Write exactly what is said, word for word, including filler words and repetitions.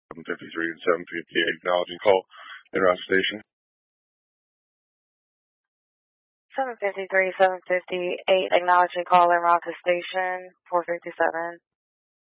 seven fifty-three and seven fifty-eight, acknowledging call in route station. seven fifty-three, seven fifty-eight, acknowledging call en route to station four fifty-seven.